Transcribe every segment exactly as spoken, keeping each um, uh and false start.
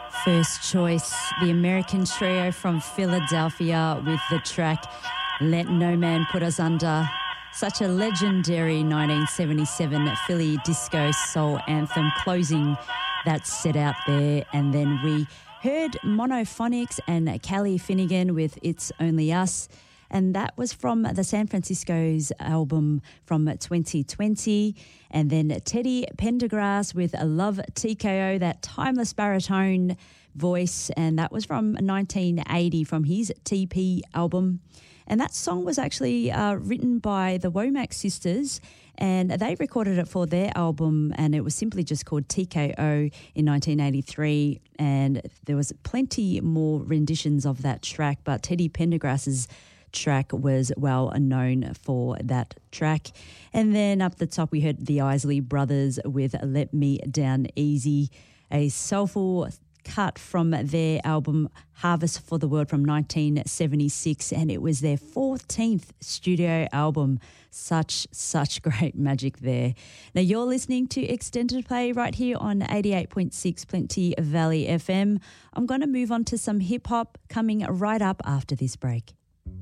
First choice, the American trio from Philadelphia with the track Let No Man Put Us Under. Such a legendary nineteen seventy-seven Philly disco soul anthem closing that set out there. And then we heard Monophonics and Callie Finnegan with It's Only Us. And that was from the San Francisco's album from twenty twenty. And then Teddy Pendergrass with Love T K O, that timeless baritone voice. And that was from nineteen eighty from his T P album. And that song was actually uh, written by the Womack sisters, and they recorded it for their album, and it was simply just called T K O in nineteen eighty-three. And there was plenty more renditions of that track, but Teddy Pendergrass's track was well known for that track. And then up the top we heard the Isley Brothers with Let Me Down Easy, a soulful cut from their album Harvest for the World from nineteen seventy-six, and it was their fourteenth studio album. Such, such great magic there. Now you're listening to Extended Play right here on eighty-eight point six Plenty Valley F M. I'm going to move on to some hip-hop coming right up after this break.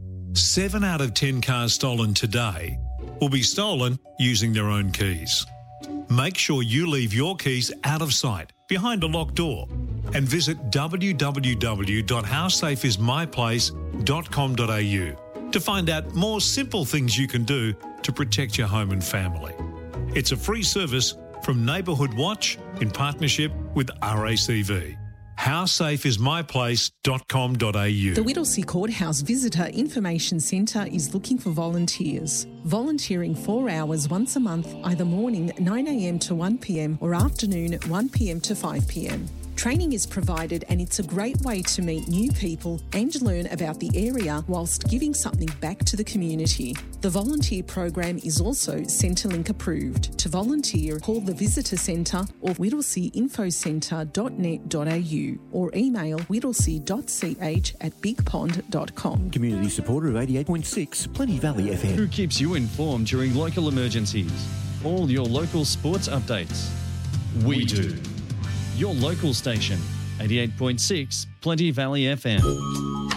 Seven out of ten cars stolen today will be stolen using their own keys. Make sure you leave your keys out of sight, behind a locked door, and visit w w w dot how safe is my place dot com dot a u to find out more simple things you can do to protect your home and family. It's a free service from Neighbourhood Watch in partnership with R A C V. how safe is my place dot com dot a u. The Whittlesea Courthouse Visitor Information Centre is looking for volunteers. Volunteering four hours once a month, either morning nine a m to one p m or afternoon one p m to five p m. Training is provided and it's a great way to meet new people and learn about the area whilst giving something back to the community. The volunteer program is also Centrelink approved. To volunteer, call the Visitor Centre or whittlesea info centre dot net dot a u or email whittlesea dot c h at big pond dot com. Community supporter of eighty-eight point six Plenty Valley F M. Who keeps you informed during local emergencies? All your local sports updates. We do. Your local station, eighty-eight point six Plenty Valley F M.